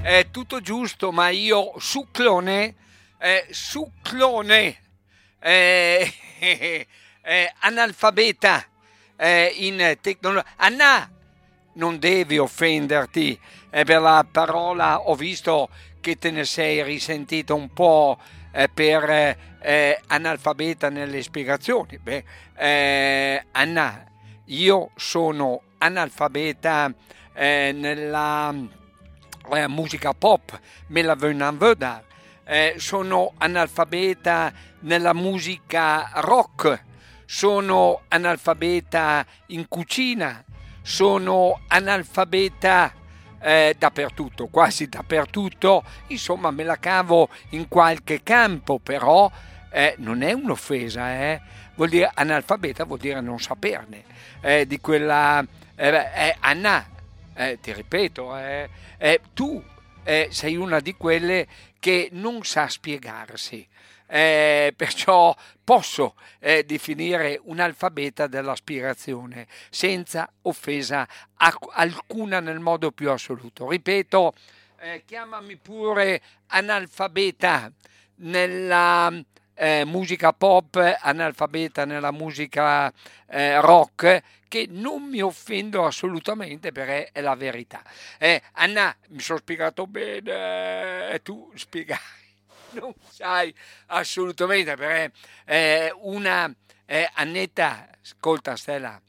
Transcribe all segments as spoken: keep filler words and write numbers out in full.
è tutto giusto, ma io suclone, eh, suclone, eh, eh, analfabeta eh, in tecnologia. Anna, non devi offenderti eh, per la parola, ho visto che te ne sei risentito un po' eh, per eh, eh, analfabeta nelle spiegazioni. Beh, eh, Anna, io sono analfabeta eh, nella eh, musica pop, me la vengono a vedere. Eh, sono analfabeta nella musica rock, sono analfabeta in cucina, sono analfabeta eh, dappertutto, quasi dappertutto, insomma me la cavo in qualche campo, però eh, non è un'offesa, eh? Vuol dire analfabeta, vuol dire non saperne, eh, di quella... Eh, eh, Anna, eh, ti ripeto, eh, eh, tu eh, sei una di quelle che non sa spiegarsi. Eh, perciò posso eh, definire un alfabeta dell'aspirazione senza offesa a- alcuna nel modo più assoluto. Ripeto, eh, chiamami pure analfabeta nella eh, musica pop, analfabeta nella musica eh, rock, che non mi offendo assolutamente perché è la verità. Eh, Anna, mi sono spiegato bene, e tu spiegai. Non sai assolutamente perché eh, una eh, Annetta, ascolta Stella,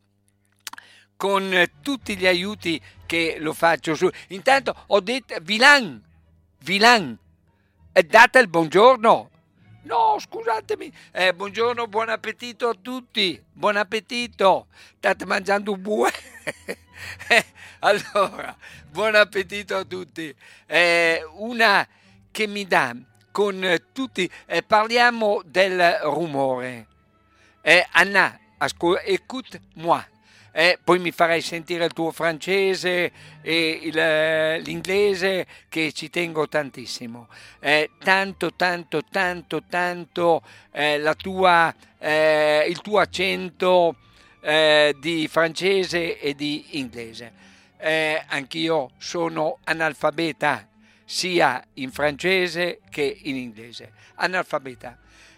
con eh, tutti gli aiuti che lo faccio su. Intanto ho detto Vilan, Vilan, eh, date il buongiorno. No, scusatemi. Eh, buongiorno, buon appetito a tutti. Buon appetito. State mangiando un bue? Eh, allora, buon appetito a tutti. Eh, una che mi dà con eh, tutti. Eh, parliamo del rumore. Eh, Anna, ascol- écoute-moi. Eh, poi mi farai sentire il tuo francese e il, eh, l'inglese che ci tengo tantissimo. Eh, tanto, tanto, tanto, tanto eh, la tua, eh, il tuo accento eh, di francese e di inglese. Eh, anch'io sono analfabeta sia in francese che in inglese. Analfabeta.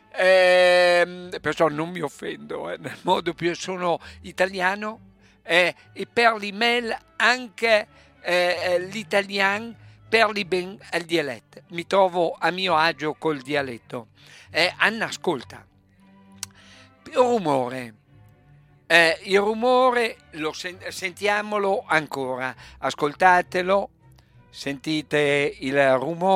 Ehm, perciò non mi offendo, eh, nel modo più sono italiano eh, e parli meglio anche eh, eh, l'italiano, parli ben il dialetto. Mi trovo a mio agio col dialetto. Eh, Anna, ascolta, il rumore. Eh, il rumore, lo sen- sentiamolo ancora, ascoltatelo, sentite il rumore.